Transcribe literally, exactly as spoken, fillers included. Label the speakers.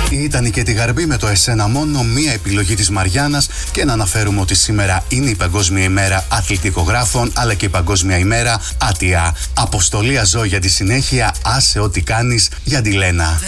Speaker 1: Ήταν και τη Γαρμπή με το Εσένα μόνο, μία επιλογή της Μαριάννας, και να αναφέρουμε ότι σήμερα είναι η Παγκόσμια ημέρα αθλητικογράφων, αλλά και η Παγκόσμια ημέρα άτια. Αποστολή αζώ για τη συνέχεια, άσε ό,τι κάνεις για τη Λένα.